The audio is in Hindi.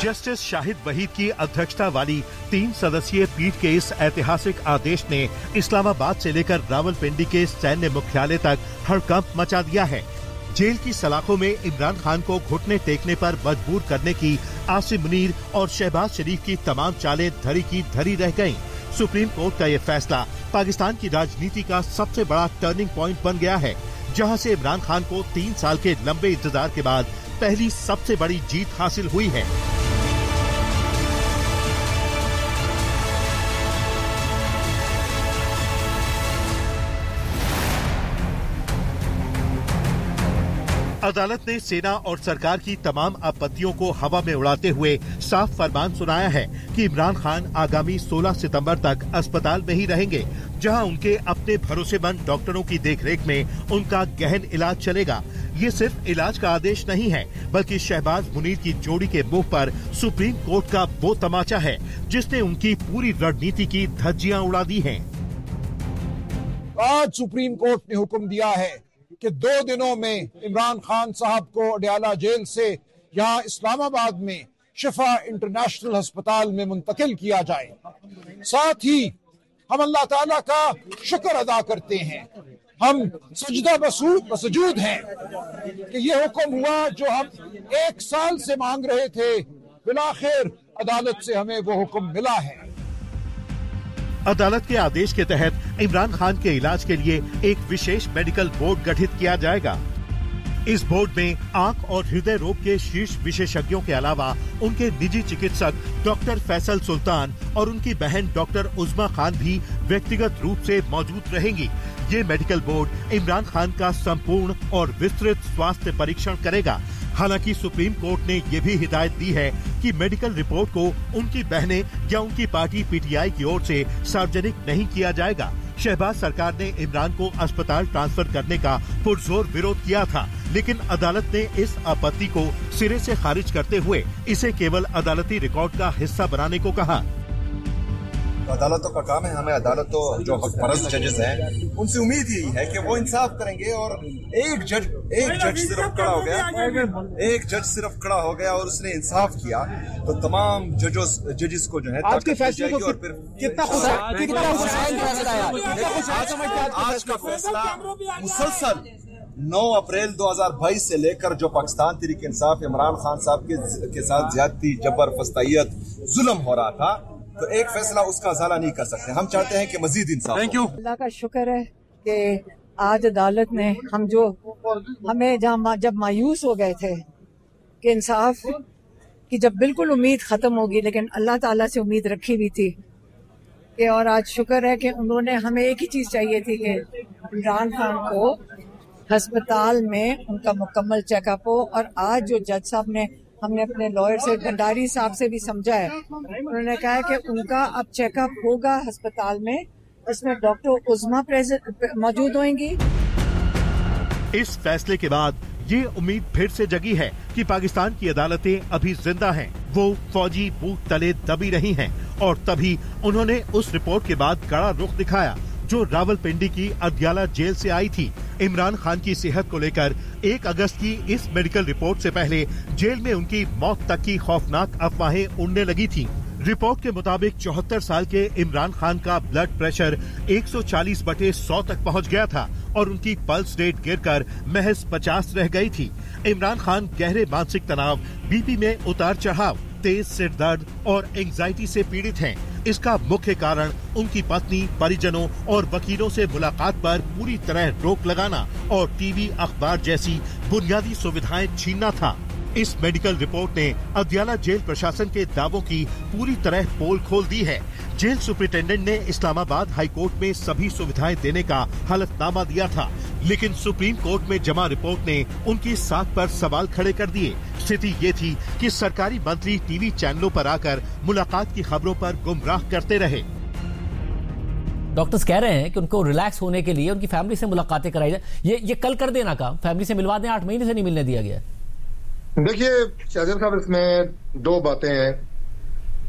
जस्टिस शाहिद वहीद की अध्यक्षता वाली 3 सदस्यीय पीठ के इस ऐतिहासिक आदेश ने इस्लामाबाद से लेकर रावलपिंडी के सैन्य मुख्यालय तक हड़कंप मचा दिया है। जेल की सलाखों में इमरान खान को घुटने टेकने पर मजबूर करने की आसिम मुनीर और शहबाज शरीफ की तमाम चालें धरी की धरी रह गयीं। सुप्रीम कोर्ट का ये फैसला पाकिस्तान की राजनीति का सबसे बड़ा टर्निंग पॉइंट बन गया है, जहां से इमरान खान को 3 साल के लंबे इंतजार के बाद पहली सबसे बड़ी जीत हासिल हुई है। अदालत ने सेना और सरकार की तमाम आपत्तियों को हवा में उड़ाते हुए साफ फरमान सुनाया है कि इमरान खान आगामी 16 सितंबर तक अस्पताल में ही रहेंगे, जहां उनके अपने भरोसेमंद डॉक्टरों की देखरेख में उनका गहन इलाज चलेगा। ये सिर्फ इलाज का आदेश नहीं है, बल्कि शहबाज मुनीर की जोड़ी के मुंह पर सुप्रीम कोर्ट का वो तमाचा है जिसने उनकी पूरी रणनीति की धज्जियां उड़ा दी हैं। आज सुप्रीम कोर्ट ने हुक्म दिया है कि 2 दिनों में इमरान खान साहब को अडयाला जेल से यहाँ इस्लामाबाद में शिफा इंटरनेशनल अस्पताल में मुंतकिल किया जाए। साथ ही हम अल्लाह ताला का शुक्र अदा करते हैं, हम सजदा बसजूद हैं कि ये हुक्म हुआ जो हम 1 साल से मांग रहे थे। बिलाखिर अदालत से हमें वो हुक्म मिला है। अदालत के आदेश के तहत इमरान खान के इलाज के लिए एक विशेष मेडिकल बोर्ड गठित किया जाएगा। इस बोर्ड में आंख और हृदय रोग के शीर्ष विशेषज्ञों के अलावा उनके निजी चिकित्सक डॉक्टर फैसल सुल्तान और उनकी बहन डॉक्टर उज़्मा खान भी व्यक्तिगत रूप से मौजूद रहेंगी। ये मेडिकल बोर्ड इमरान खान का संपूर्ण और विस्तृत स्वास्थ्य परीक्षण करेगा। हालांकि सुप्रीम कोर्ट ने ये भी हिदायत दी है कि मेडिकल रिपोर्ट को उनकी बहनें या उनकी पार्टी पीटीआई की ओर से सार्वजनिक नहीं किया जाएगा। शहबाज सरकार ने इमरान को अस्पताल ट्रांसफर करने का पुरजोर विरोध किया था, लेकिन अदालत ने इस आपत्ति को सिरे से खारिज करते हुए इसे केवल अदालती रिकॉर्ड का हिस्सा बनाने को कहा। अदालतों का काम है, हमें अदालतों जो हकपरस्त जजेस हैं उनसे उम्मीद यही है कि वो इंसाफ करेंगे। और एक जज सिर्फ खड़ा हो गया और उसने इंसाफ किया तो तमाम जजेस को जो है आज के फैसले को और फिर कितना आज का फैसला मुसलसल 9 अप्रैल 2022 से लेकर जो पाकिस्तान तहरीक इंसाफ इमरान खान साहब के साथ ज्यादती, जबर, फस्तायत, जुल्म हो रहा था, तो एक फैसला उसका अजाला नहीं कर सकते। हम चाहते हैं कि मजीद इंसाफ। Thank you. अल्लाह का शुक्र है कि आज अदालत ने हमें जब मायूस हो गए थे कि इंसाफ की जब बिल्कुल उम्मीद खत्म होगी, लेकिन अल्लाह ताला से उम्मीद रखी हुई थी कि, और आज शुक्र है कि उन्होंने हमें एक ही चीज चाहिए थी कि इमरान खान को अस्पताल में उनका मुकम्मल चेकअप हो। और आज जो जज साहब ने, हमने अपने लॉयर से, भंडारी साहब से भी समझा है, उन्होंने कहा है कि उनका अब चेकअप होगा अस्पताल में, इसमें डॉक्टर उज़्मा मौजूद होंगी। इस फैसले के बाद ये उम्मीद फिर से जगी है कि पाकिस्तान की अदालतें अभी जिंदा हैं। वो फौजी बूथ तले दबी रही हैं और तभी उन्होंने उस रिपोर्ट के बाद कड़ा रुख दिखाया जो रावलपिंडी की अडयाला जेल से आई थी। इमरान खान की सेहत को लेकर 1 अगस्त की इस मेडिकल रिपोर्ट से पहले जेल में उनकी मौत तक की खौफनाक अफवाहें उड़ने लगी थी। रिपोर्ट के मुताबिक 74 साल के इमरान खान का ब्लड प्रेशर 140/100 तक पहुंच गया था और उनकी पल्स रेट गिरकर महज 50 रह गई थी। इमरान खान गहरे मानसिक तनाव, बीपी में उतार चढ़ाव, तेज सिर दर्द और एंजाइटी से पीड़ित हैं। इसका मुख्य कारण उनकी पत्नी, परिजनों और वकीलों से मुलाकात पर पूरी तरह रोक लगाना और टीवी, अखबार जैसी बुनियादी सुविधाएं छीनना था। इस मेडिकल रिपोर्ट ने अडयाला जेल प्रशासन के दावों की पूरी तरह पोल खोल दी है। जेल सुपरिटेंडेंट ने इस्लामाबाद हाई कोर्ट में सभी सुविधाएं देने का हलफनामा दिया था, लेकिन सुप्रीम कोर्ट में जमा रिपोर्ट ने उनकी साख पर सवाल खड़े कर दिए। स्थिति ये थी कि सरकारी मंत्री टीवी चैनलों पर आकर मुलाकात की खबरों पर गुमराह करते रहे। डॉक्टर्स कह रहे हैं कि उनको रिलैक्स होने के लिए उनकी फैमिली से मुलाकातें कराई जाए। ये कल कर देना काम, फैमिली से मिलवा दें, 8 महीने से नहीं मिलने दिया गया। देखिए शाहजाद साहब, इसमें 2 बातें हैं।